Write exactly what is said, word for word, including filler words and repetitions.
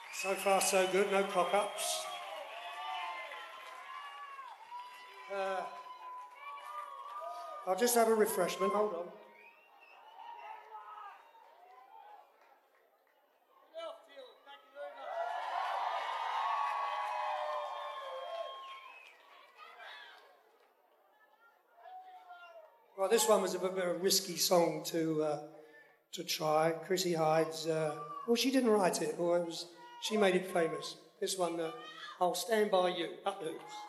So far, so good. No cock-ups. Uh, I'll just have a refreshment. Hold on. Well, this one was a bit of a risky song to uh, to try. Chrissie Hynde's. Uh, well, she didn't write it, or it was she made it famous. This one, uh, I'll Stand By You. Up Hoops.